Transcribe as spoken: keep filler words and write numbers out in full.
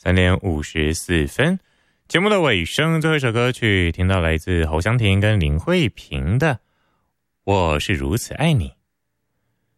三点五十四分，节目的尾声，最后一首歌曲听到来自侯湘婷跟林慧萍的《我是如此爱你》。